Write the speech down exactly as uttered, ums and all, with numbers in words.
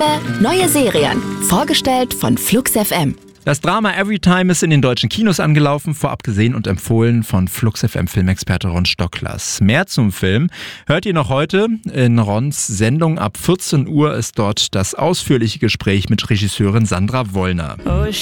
Neue Serien, vorgestellt von Flux F M. Das Drama Everytime ist in den deutschen Kinos angelaufen, vorab gesehen und empfohlen von Flux F M Filmexperte Ron Stocklers. Mehr zum Film hört ihr noch heute. In Rons Sendung ab vierzehn Uhr ist dort das ausführliche Gespräch mit Regisseurin Sandra Wollner.